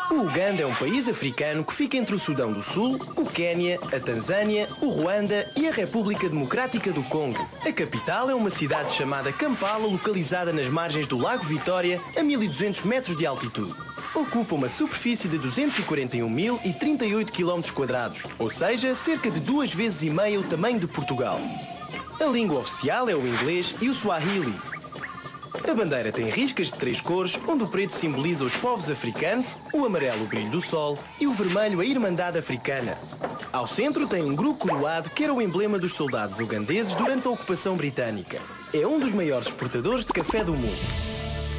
O Uganda é um país africano que fica entre o Sudão do Sul, o Quénia, a Tanzânia, o Ruanda e a República Democrática do Congo. A capital é uma cidade chamada Kampala, localizada nas margens do Lago Vitória, a 1200 metros de altitude. Ocupa uma superfície de 241.038 km², ou seja, cerca de 2,5 vezes o tamanho de Portugal. A língua oficial é o inglês e o Swahili. A bandeira tem riscas de 3 cores, onde o preto simboliza os povos africanos, o amarelo o brilho do sol e o vermelho a Irmandade Africana. Ao centro tem um grupo coroado que era o emblema dos soldados ugandeses durante a ocupação britânica. É um dos maiores exportadores de café do mundo.